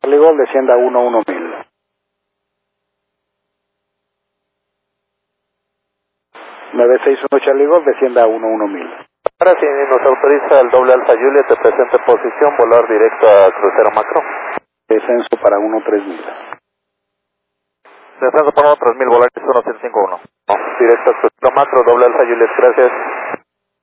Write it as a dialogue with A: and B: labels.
A: Charlie Golf, descienda 11.000. 961 Charlie Golf, descienda 11.000.
B: Ahora si nos autoriza el doble Alfa Juliet de presente posición, volar directo a crucero macro.
A: Descenso para 13.000.
B: Descenso para 13.000, volar 1751. Directo a crucero macro, doble Alfa Juliet, gracias.